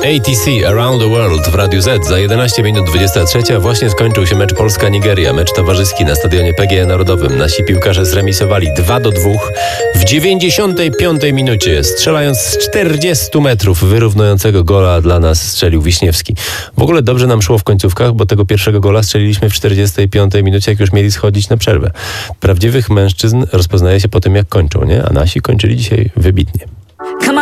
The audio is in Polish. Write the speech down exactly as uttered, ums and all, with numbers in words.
A T C Around the World w Radiu Z. Za jedenaście minut dwudziesta trzecia właśnie skończył się mecz Polska-Nigeria, mecz towarzyski na stadionie P G E Narodowym. Nasi piłkarze zremisowali dwa do dwóch w dziewięćdziesiątej piątej minucie, strzelając z czterdziestu metrów. Wyrównującego gola dla nas strzelił Wiśniewski. W ogóle dobrze nam szło w końcówkach, bo tego pierwszego gola strzeliliśmy w czterdziestej piątej minucie, jak już mieli schodzić na przerwę. Prawdziwych mężczyzn rozpoznaje się po tym, jak kończą, nie? A nasi kończyli dzisiaj wybitnie.